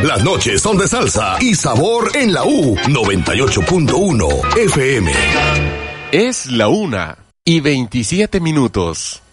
Las noches son de salsa y sabor en la U 98.1 FM. Es la 1:27.